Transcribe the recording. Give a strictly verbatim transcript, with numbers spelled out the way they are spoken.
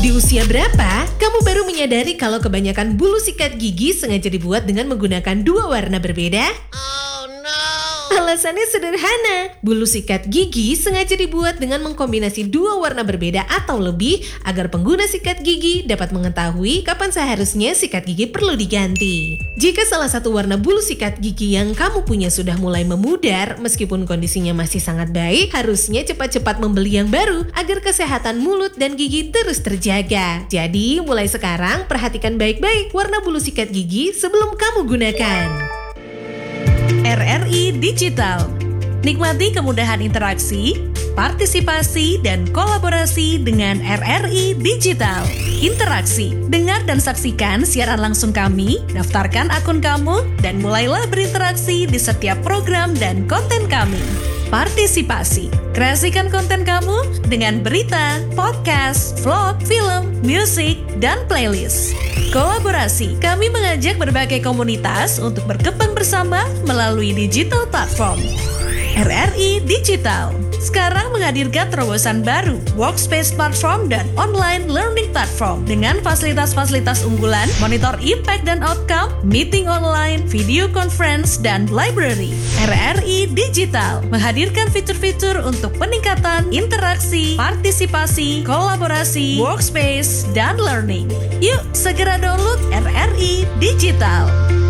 Di usia berapa, kamu baru menyadari kalau kebanyakan bulu sikat gigi sengaja dibuat dengan menggunakan dua warna berbeda? Oh no! Alasannya sederhana. Bulu sikat gigi sengaja dibuat dengan mengkombinasi dua warna berbeda atau lebih agar pengguna sikat gigi dapat mengetahui kapan seharusnya sikat gigi perlu diganti. Jika salah satu warna bulu sikat gigi yang kamu punya sudah mulai memudar, meskipun kondisinya masih sangat baik, harusnya cepat-cepat membeli yang baru agar kesehatan mulut dan gigi terus terjaga. Jadi, mulai sekarang perhatikan baik-baik warna bulu sikat gigi sebelum kamu gunakan. R R I Digital. Nikmati kemudahan interaksi, partisipasi, dan kolaborasi dengan R R I Digital. Interaksi, dengar dan saksikan siaran langsung kami, daftarkan akun kamu, dan mulailah berinteraksi di setiap program dan konten kami. Partisipasi, kreasikan konten kamu dengan berita, podcast, vlog, film, musik, dan playlist. Kolaborasi, kami mengajak berbagai komunitas untuk berkembang bersama melalui digital platform. R R I Digital sekarang menghadirkan terobosan baru, workspace platform dan online learning platform dengan fasilitas-fasilitas unggulan, monitor impact dan outcome, meeting online, video conference, dan library. R R I Digital menghadirkan fitur-fitur untuk peningkatan interaksi, partisipasi, kolaborasi, workspace, dan learning. Yuk segera download R R I Digital.